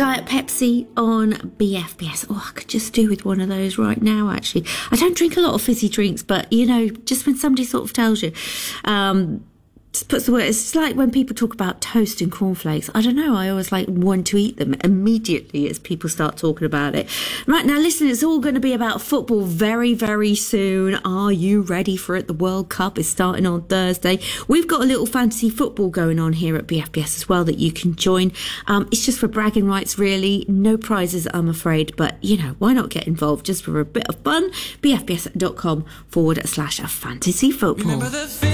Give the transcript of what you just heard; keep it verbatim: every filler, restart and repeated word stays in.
Diet Pepsi on B F B S. Oh, I could just do with one of those right now, actually. I don't drink a lot of fizzy drinks, but, you know, just when somebody sort of tells you, um, just puts the word, it's like when people talk about toast and cornflakes. I don't know, I always like want to eat them immediately as people start talking about it. Right, now listen, it's all going to be about football very, very soon. Are you ready for it? The World Cup is starting on Thursday. We've got a little fantasy football going on here at B F B S as well that you can join. Um, it's just for bragging rights, really. No prizes, I'm afraid, but, you know, why not get involved just for a bit of fun? bfbs.com forward slash fantasy football.